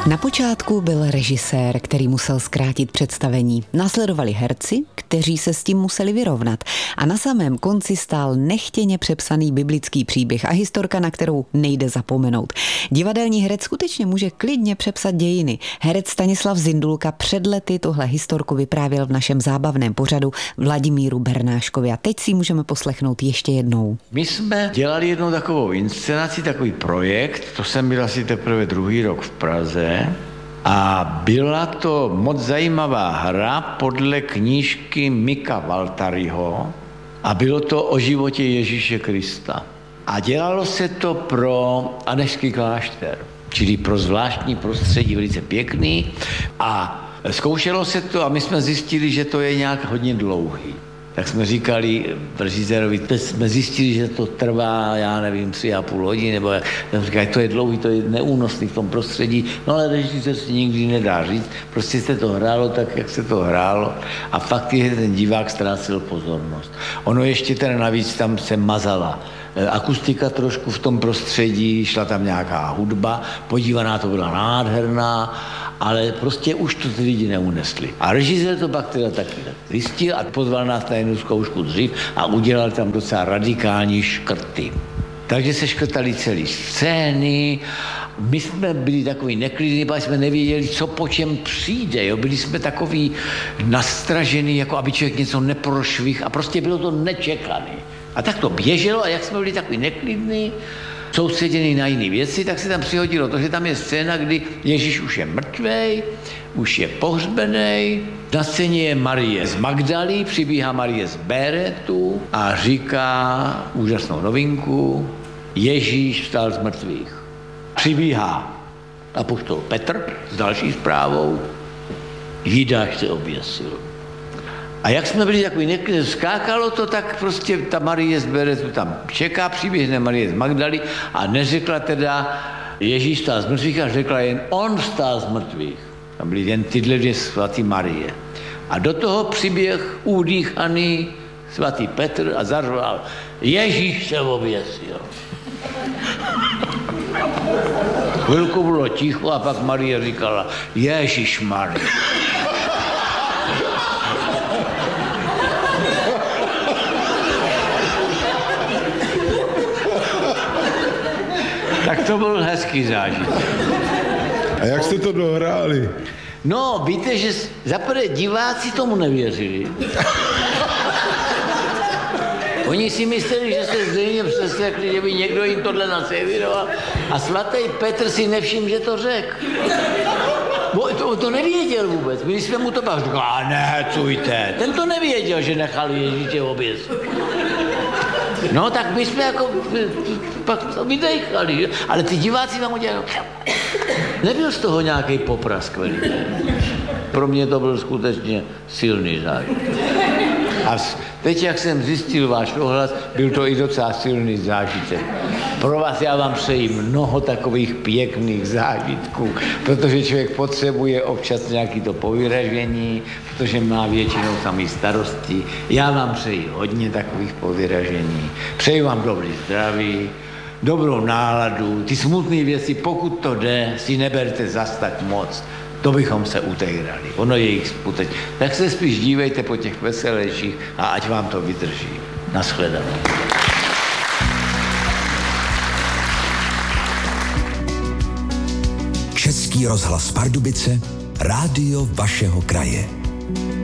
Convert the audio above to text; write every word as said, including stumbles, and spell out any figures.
Na počátku byl režisér, který musel zkrátit představení. Následovali herci, kteří se s tím museli vyrovnat. A na samém konci stál nechtěně přepsaný biblický příběh a historka, na kterou nejde zapomenout. Divadelní herec skutečně může klidně přepsat dějiny. Herec Stanislav Zindulka před lety tohle historku vyprávěl v našem zábavném pořadu Vladimíru Bernáškovi. A teď si můžeme poslechnout ještě jednou. My jsme dělali jednou takovou inscenaci, takový projekt, to jsem byl asi teprve druhý rok v Praze, a byla to moc zajímavá hra podle knížky Mika Valtariho a bylo to o životě Ježíše Krista. A dělalo se to pro Anežský klášter, čili pro zvláštní prostředí, velice pěkný, a zkoušelo se to a my jsme zjistili, že to je nějak hodně dlouhý. Tak jsme říkali režisérovi, teď jsme zjistili, že to trvá, já nevím, tři a půl hodiny, nebo jak jsem říkal, to je dlouhý, to je neúnosný v tom prostředí, no ale režisér si nikdy nedá říct, prostě se to hrálo tak, jak se to hrálo a fakt je, ten divák ztrácel pozornost. Ono ještě teda navíc tam se mazala akustika trošku v tom prostředí, šla tam nějaká hudba, podívaná to byla nádherná, ale prostě už to ty lidi neunesli. A režisér to pak teda taky zjistil a pozval nás na jednu zkoušku dřív a udělal tam docela radikální škrty. Takže se škrtali celé scény, my jsme byli takový neklidní, protože jsme nevěděli, co po čem přijde. Jo? Byli jsme takový nastražený, jako aby člověk něco neprošvih a prostě bylo to nečekané. A tak to běželo a jak jsme byli takový neklidní, soustředěný na jiné věci, tak se tam přihodilo to, že tam je scéna, kdy Ježíš už je mrtvej, už je pohřbenej, na scéně je Marie z Magdaly, přibíhá Marie z Béretu a říká úžasnou novinku, Ježíš vstal z mrtvých. Přibíhá apoštol Petr s další zprávou, Jidáš se oběsil. A jak jsme byli takový neklidní, skákalo to, tak prostě ta Marie z Béretu tam čeká, přiběhne Marie z Magdaly a neřekla teda Ježíš vstal z mrtvých, a řekla jen on vstal z mrtvých. Tam byly jen tyhle dvě svatý Marie. A do toho přiběh udýchaný svatý Petr a zařval Ježíš se oběsil. Chvilku bylo ticho a pak Marie říkala Ježíš Marie. Tak to byl hezký zážitek. A jak jste to dohráli? No, víte, že zaprvé diváci tomu nevěřili. Oni si mysleli, že se zřejmě přeslechli, že by někdo jim tohle naservíroval. A svatý Petr si nevšiml, že to řekl. Bo to, to nevěděl vůbec. My jsme mu to pak řekli, a ne, cujte. Ten to nevěděl, že nechal Ježíše oběsit. No, tak my jsme jako pak to vydejchali, ale ty diváci vám udělali. Nebyl z toho nějaký poprask veliký. Pro mě to byl skutečně silný zážitek. A teď, jak jsem zjistil váš ohlas, byl to i docela silný zážitek. Pro vás já vám přeji mnoho takových pěkných zážitků, protože člověk potřebuje občas nějaký to povyražení, protože má většinou samý starosti. Já vám přeji hodně takových povyražení. Přeji vám dobrý zdraví, dobrou náladu. Ty smutné věci, pokud to jde, si neberte zas tak moc. To bychom se utejrali. Ono je jich skutečně. Tak se spíš dívejte po těch veselějších a ať vám to vydrží. Nashledanou. Český rozhlas Pardubice, rádio vašeho kraje.